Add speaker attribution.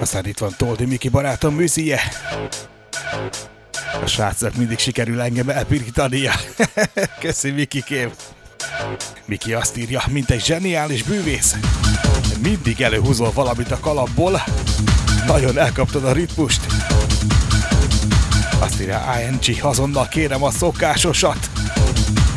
Speaker 1: Aztán itt van Toldi Miki barátom műzije. A srácnak mindig sikerül engem elpirítania. Köszi, Mikikém. Miki azt írja, mint egy zseniális bűvész. Mindig előhúzol valamit a kalapból. Nagyon elkaptad a ritmust. Azt írja ING, azonnal kérem a szokásosat.